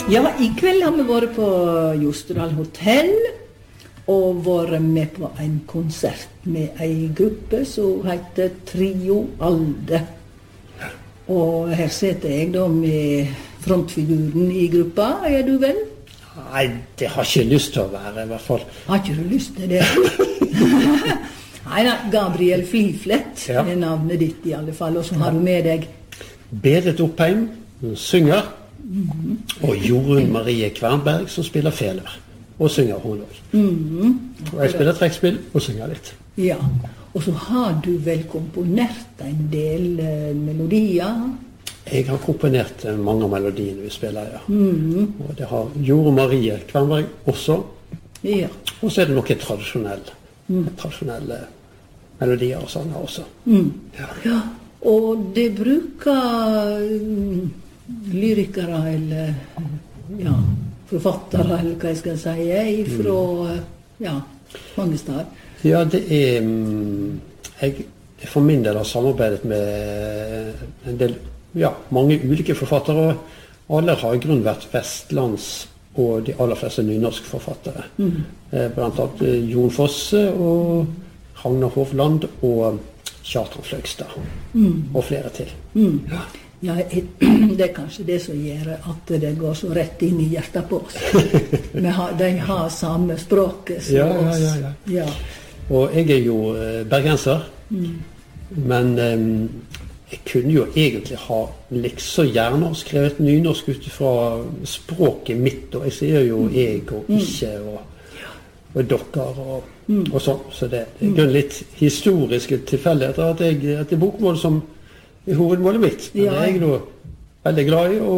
Ja, i kveld har vi vært på Jostedal Hotel og vært med på en konsert med en gruppe som heter Trio Alde. Og her sitter jeg da med frontfiguren i gruppa, du vel? Nei, det har ikke lyst til å være, i hvert fall. Har ikke du lyst til det? Nei, Gabriel Fliflet er navnet ditt i alle fall, og så har du med deg Berit Oppheim, som synger, og Jorunn Marie Kvernberg, som spiller feler, og synger hun også. Og jeg spiller trekkspill og synger litt. Ja, og så har du vel komponert en del melodier? Jeg har komponert mange av melodiene vi spiller, ja. Og det har Jorunn Marie Kvernberg også. Ja. Og så er det noen tradisjonelle melodier og sanger også. Ja, og det bruker lyrikere eller forfattere, eller hva jeg skal si, fra mange steder. Ja, det er jeg for min del har samarbeidet med en del, mange ulike forfattere, og alle har i grunnen vært vestlands og de aller fleste nynorsk forfattere. Blant annet Jon Fosse og Ragnar Hovland og Kjartan Fløgstad og flere til. Ja, det er kanskje det som gjør at det går så rett inn i hjertet på oss. De har samme språket som oss. Ja. Og jeg er jo bergenser, men jeg kunne jo egentlig ha liksom gjerne skrevet nynorsk ut fra språket mitt, og jeg sier jo jeg og ikke og dere og sånn, så det er litt historiske tilfeldigheter at det er bokmål som er hovedmålet mitt. Men jeg er jo veldig glad i å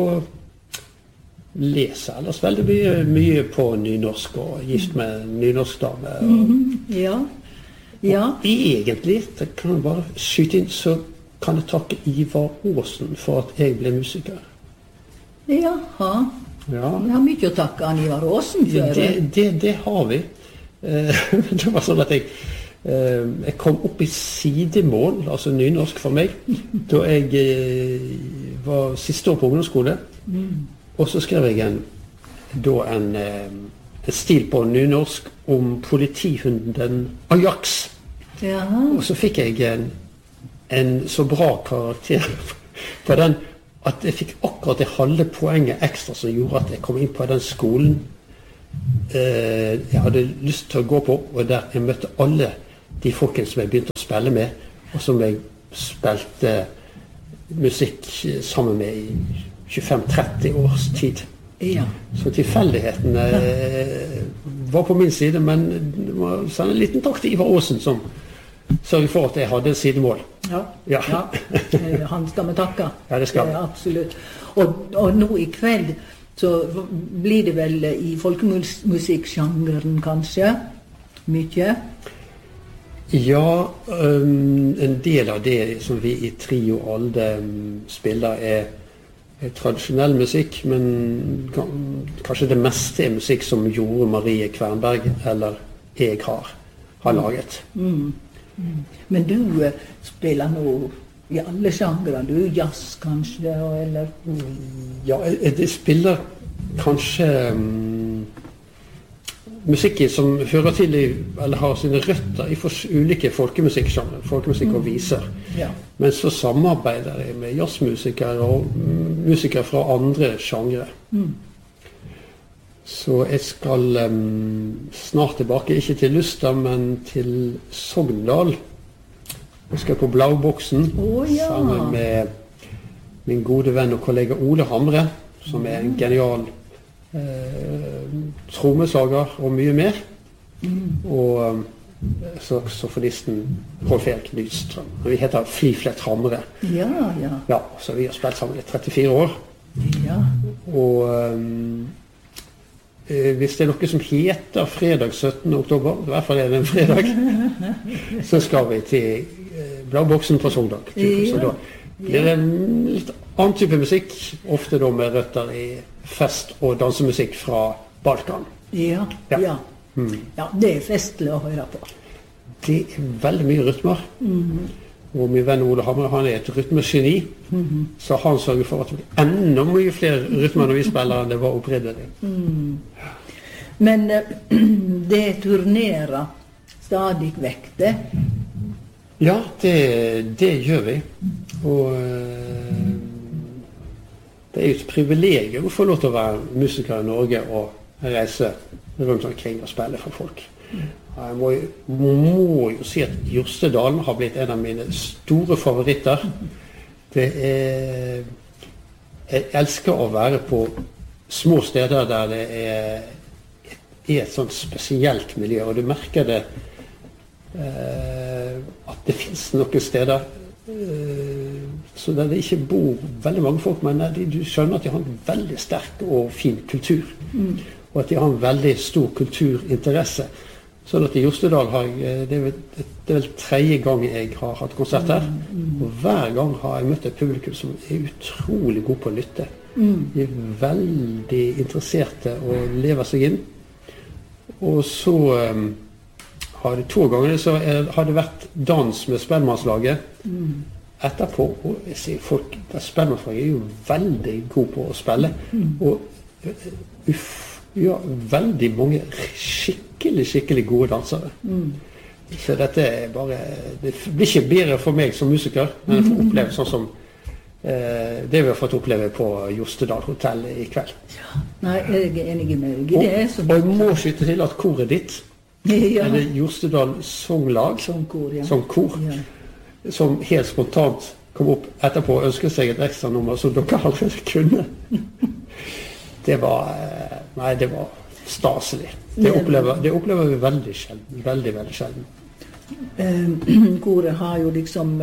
lese ellers veldig mye på nynorsk og gift med nynorsk dame. Og egentlig, det kan jeg bare skyte inn, så kan jeg takke Ivar Aasen for at jeg ble musiker. Jaha. Ja. Vi har mye å takke an Ivar Aasen for. Det har vi. Det var sånn at jeg kom opp i sidemål, altså nynorsk for meg, da jeg var siste år på ungdomsskole. Og så skrev jeg en stil på nynorsk om politihunden Ajax. Og så fikk jeg en så bra karakter på den at jeg fikk akkurat det halve poenget ekstra som gjorde at jeg kom inn på den skolen jeg hadde lyst til å gå på, og der jeg møtte alle de folkene som jeg begynte å spille med, og som jeg spilte musikk sammen med i 25-30 års tid. Så tilfeldighetene var på min side, men det var en liten takk til Ivar Aasen som sørget for at jeg hadde sidemål. Han skal vi takke. Ja, det skal. Absolutt. Og nå i kveld så blir det vel i folkemusikksjangeren kanskje mye? Ja, en del av det som vi i Trio Alde spiller er tradisjonell musikk, men kanskje det meste er musikk som Jorunn Marie Kvernberg eller jeg har laget. Men du spiller nå i alle sjangere, du jazz kanskje, eller? Ja, jeg spiller kanskje musikk som hører til eller har sine røtter i ulike folkemusikksjangere, folkemusikk og viser. Men så samarbeider jeg med jazzmusikere og musikere fra andre sjangere. Så jeg skal snart tilbake, ikke til Luster, men til Sogndal. Jeg skal på Blauboksen sammen med min gode venn og kollega Ole Hamre, som er en genial trommeslager og mye mer. Og saksofonisten Rolf Erik Nystrøm. Vi heter Fliflet Hamre. Ja, så vi har spilt sammen i 34 år. Og hvis det er noe som heter fredag 17. oktober, i hvert fall er det en fredag, så skal vi til Blauboksen på Sogndal. Så da blir det en litt annen type musikk, ofte da med røtter i fest- og dansemusikk fra Balkan. Ja, det er festlig å høre på. Det er veldig mye rytmer. Og min venn Ole Hammer, han et rytmegeni, så han sørger for at det blir enda mye flere rytmer når vi spiller enn det var opprinnelig. Men det turnerer stadig vekk, det? Ja, det gjør vi. Og det jo et privilegium å få lov til å være musiker i Norge og reise rundt omkring og spille for folk. Jeg må jo si at Jostedalen har blitt en av mine store favoritter. Jeg elsker å være på små steder der det et sånt spesielt miljø, og du merker det at det finnes noen steder så der det ikke bor veldig mange folk, men du skjønner at de har en veldig sterk og fin kultur, og at de har en veldig stor kulturinteresse. Sånn at i Jostedal det er vel 3. gang jeg har hatt konsert her, og hver gang har jeg møtt et publikum som utrolig god på å lytte. De veldig interesserte og lever seg inn. Og så har det 2 ganger så har det vært dans med Spellemannslaget etterpå, og jeg sier folk, Spellemannslaget jo veldig god på å spille, og ja, veldig mange skikkelig gode dansere. Så dette bare, det blir ikke bedre for meg som musiker, men jeg får oppleve sånn som det vi har fått oppleve på Jostedal Hotel i kveld. Ja, nei, jeg enig med deg. Og jeg må skyte til at koret ditt, det Jostedal Songlag, Songkor, som helt spontant kom opp etterpå og ønsket seg et ekstra nummer som dere allerede kunne. Det var staselig. Det opplever vi veldig sjelden. Veldig sjelden. Koret har jo liksom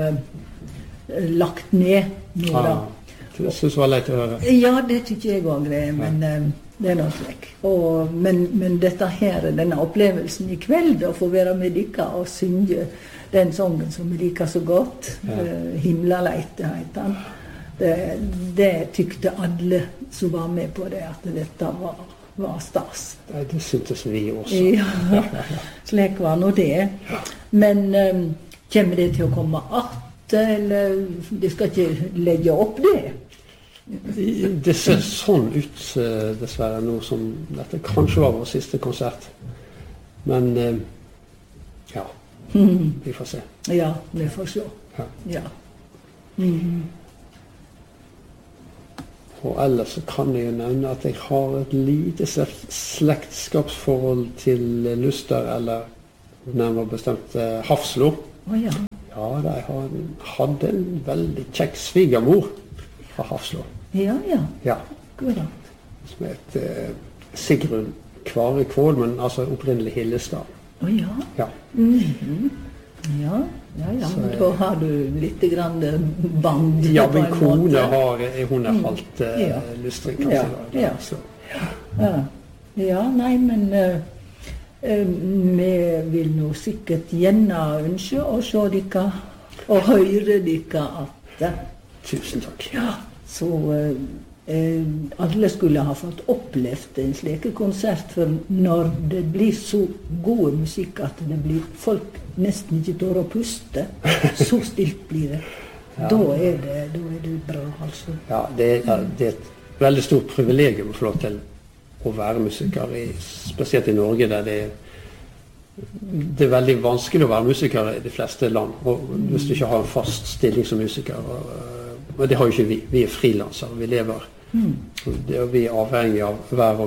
lagt ned nå da. Det synes jeg var leit å høre. Ja, det tykker jeg også, men det noe slik. Men dette her, denne opplevelsen i kveld, å få være med dere og synge den sangen som vi liker så godt, Himlaleite heter den. Det tykte alle som var med på det, at dette var stas. Det syntes vi også. Ja, slik var nå det. Men kommer det til å komme eller de skal ikke legge opp det? Det ser sånn ut, dessverre, nå som dette kanskje var vår siste konsert. Men ja, vi får se. Ja, vi får se. Ja. Og ellers så kan jeg jo nevne at jeg har et lite slektskapsforhold til Luster, eller nærmere bestemt Hafslo. Ja. Ja, jeg hadde en veldig kjekk svigermor fra Hafslo. Ja. God da. Som het Sigrun Kvare Kvål, men altså opprinnelig Hillestad. Ja. Ja. Ja, men da har du litt grann band. Ja, min kone hun halvt lystring, kanskje. Ja, nei, men vi vil nå sikkert gjerne ønske å se dere og høre dere at Tusen takk. Ja, så alle skulle ha fått opplevd en slik konsert, for når det blir så god musikk at det blir folk nesten ikke tør å puste, så stilt blir det. Ja. Da er det bra, altså. Ja, det er et veldig stort privilegium å få lov til å være musiker, spesielt i Norge, der det er veldig vanskelig å være musiker i de fleste land, og hvis du ikke har en fast stilling som musiker. Og det har jo ikke vi. Vi er frilansere, vi lever. Og vi er avhengig av hver og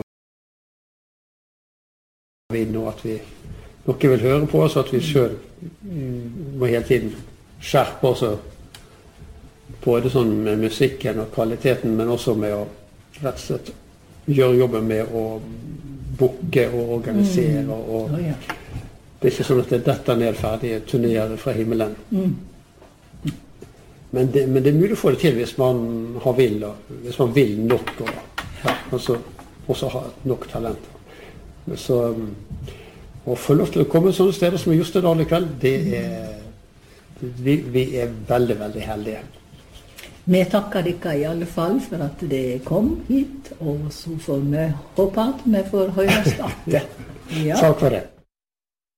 vinn, og at noen vil høre på oss, og at vi selv må hele tiden skjerpe oss, både sånn med musikken og kvaliteten, men også med å rett og slett gjøre jobben med å booke og organisere. Og det er ikke sånn at det detter ned ferdige turnerer fra himmelen. Men det er mulig å få det til hvis man hvis man vil nok, og også ha nok talent. Så å få lov til å komme sånne steder som Jostedal i kveld, vi er veldig, veldig heldige. Vi takker dere i alle fall for at det kom hit, og så får vi håpe at vi får høres igjen. Takk for det.